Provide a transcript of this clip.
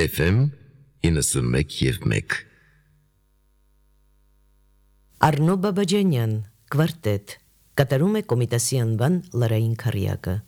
FM 91.1 Արնո Բաբաջանյան, կվարտետ, կատարում է Կոմիտասի անվան Լարային Քարյակը։